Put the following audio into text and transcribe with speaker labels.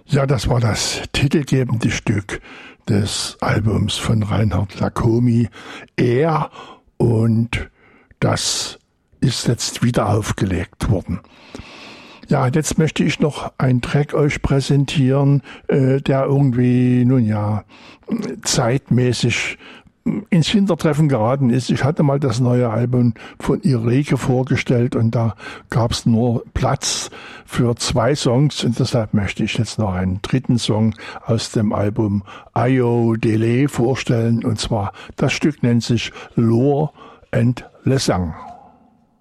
Speaker 1: Ja, das war das titelgebende Stück des Albums von Reinhard Lacomie, Er, und das ist jetzt wieder aufgelegt worden. Ja, jetzt möchte ich noch einen Track euch präsentieren, der irgendwie, nun ja, zeitmäßig ins Hintertreffen geraten ist. Ich hatte mal das neue Album von Ireke vorgestellt und da gab es nur Platz für 2 Songs und deshalb möchte ich jetzt noch einen dritten Song aus dem Album Ayo Dele vorstellen, und zwar das Stück nennt sich Lour and Le Sang.